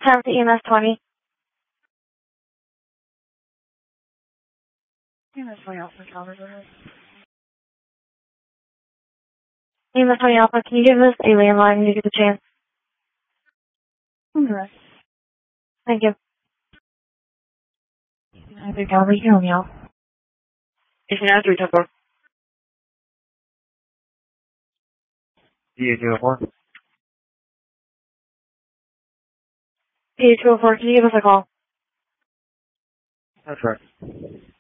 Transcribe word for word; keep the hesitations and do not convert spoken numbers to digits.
ten to E M S twenty. E M S twenty Alpha, Calvert. E M S twenty Alpha, can you give this alien line when you get the chance? Okay. Thank you. I think Calvert, you hear me out. Ich bin Andrew Temple. D A two oh four. D A two oh four, can you give us a call? That's right.